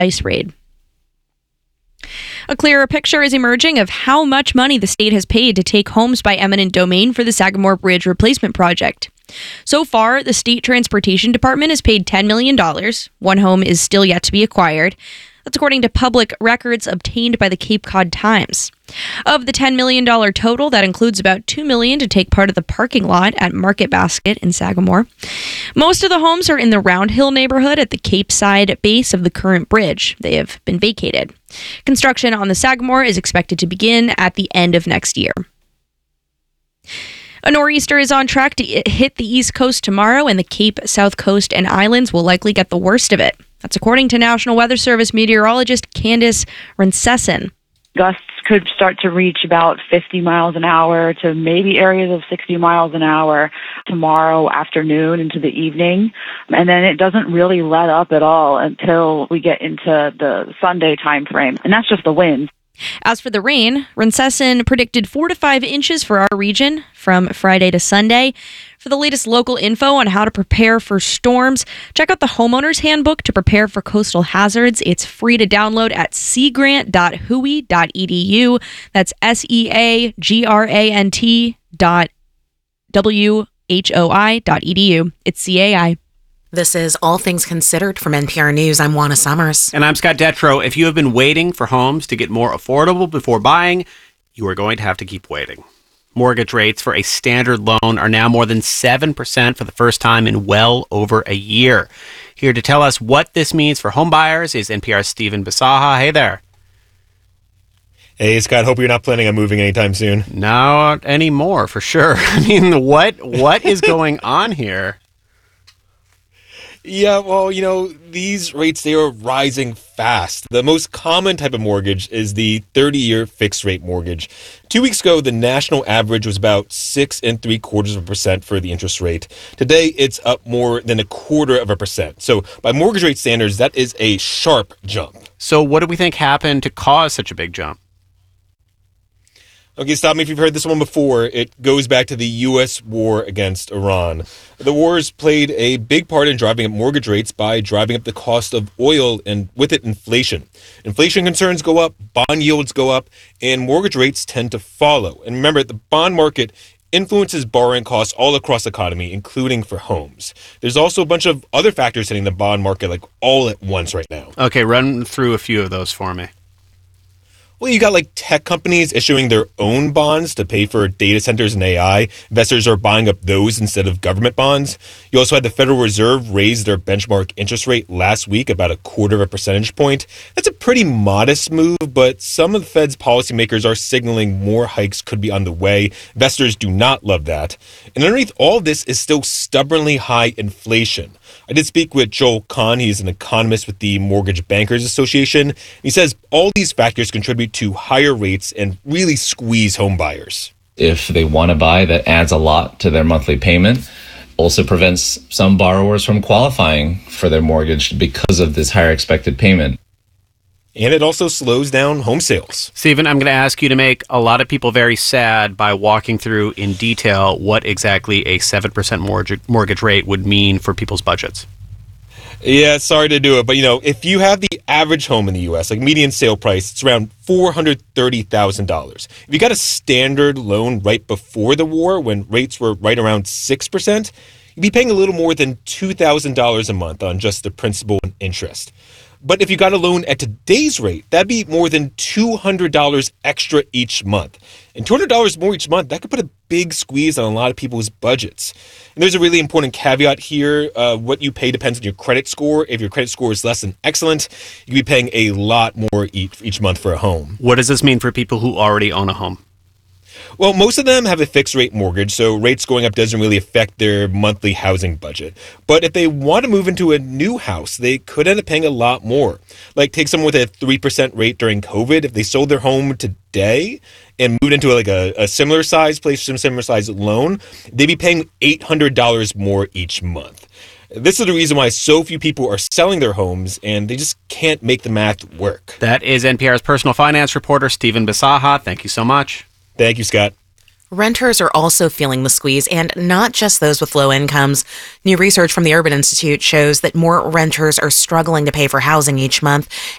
ICE raid. A clearer picture is emerging of how much money the state has paid to take homes by eminent domain for the Sagamore Bridge replacement project. So far, the state transportation department has paid $10 million. One home is still yet to be acquired. That's according to public records obtained by the Cape Cod Times. Of the $10 million total, that includes about $2 million to take part of the parking lot at Market Basket in Sagamore. Most of the homes are in the Round Hill neighborhood at the Cape Side base of the current bridge. They have been vacated. Construction on the Sagamore is expected to begin at the end of next year. A nor'easter is on track to hit the East Coast tomorrow, and the Cape, South Coast, and Islands will likely get the worst of it. That's according to National Weather Service meteorologist Candice Rinsesson. Gusts could start to reach about 50 miles an hour to maybe areas of 60 miles an hour tomorrow afternoon into the evening. And then it doesn't really let up at all until we get into the Sunday time frame. And that's just the wind. As for the rain, Rinsesson predicted 4 to 5 inches for our region from Friday to Sunday. For the latest local info on how to prepare for storms, check out the Homeowner's Handbook to prepare for coastal hazards. It's free to download at seagrant.hui.edu. That's seagrant.whoi.edu. It's CAI. This is All Things Considered from NPR News. I'm Juana Summers. And I'm Scott Detrow. If you have been waiting for homes to get more affordable before buying, you are going to have to keep waiting. Mortgage rates for a standard loan are now more than 7% for the first time in well over a year. Here to tell us what this means for home buyers is NPR's Stephen Bisaha. Hey there. Hey, Scott. Hope you're not planning on moving anytime soon. Not anymore, for sure. I mean, what is going on here? Yeah, well, these rates, they are rising fast. The most common type of mortgage is the 30-year fixed-rate mortgage. 2 weeks ago, the national average was about 6.75% for the interest rate. Today, it's up more than 0.25%. So by mortgage rate standards, that is a sharp jump. So what do we think happened to cause such a big jump? Okay, stop me if you've heard this one before. It goes back to the U.S. war against Iran. The wars played a big part in driving up mortgage rates by driving up the cost of oil and with it inflation. Inflation concerns go up, bond yields go up, and mortgage rates tend to follow. And remember, the bond market influences borrowing costs all across the economy, including for homes. There's also a bunch of other factors hitting the bond market like all at once right now. Okay, run through a few of those for me. Well, you got like tech companies issuing their own bonds to pay for data centers and AI. Investors are buying up those instead of government bonds. You also had the Federal Reserve raise their benchmark interest rate last week about 0.25 percentage point. That's a pretty modest move, but some of the Fed's policymakers are signaling more hikes could be on the way. Investors do not love that. And underneath all of this is still stubbornly high inflation. I did speak with Joel Kahn. He's an economist with the Mortgage Bankers Association. He says all these factors contribute to higher rates and really squeeze home buyers. If they want to buy, that adds a lot to their monthly payment. Also prevents some borrowers from qualifying for their mortgage because of this higher expected payment. And it also slows down home sales. Stephen, I'm going to ask you to make a lot of people very sad by walking through in detail what exactly a 7% mortgage rate would mean for people's budgets. Yeah, sorry to do it, but if you have the average home in the U.S., like median sale price, it's around $430,000. If you got a standard loan right before the war, when rates were right around 6%, you'd be paying a little more than $2,000 a month on just the principal and interest. But if you got a loan at today's rate, that'd be more than $200 extra each month. And $200 more each month, that could put a big squeeze on a lot of people's budgets. And there's a really important caveat here. What you pay depends on your credit score. If your credit score is less than excellent, you could be paying a lot more each month for a home. What does this mean for people who already own a home? Well, most of them have a fixed rate mortgage, so rates going up doesn't really affect their monthly housing budget. But if they want to move into a new house, they could end up paying a lot more. Like take someone with a 3% rate during COVID. If they sold their home today and moved into a similar size place, some similar size loan, they'd be paying $800 more each month. This is the reason why so few people are selling their homes, and they just can't make the math work. That is NPR's personal finance reporter, Stephen Bisaha. Thank you so much. Thank you, Scott. Renters are also feeling the squeeze, and not just those with low incomes. New research from the Urban Institute shows that more renters are struggling to pay for housing each month,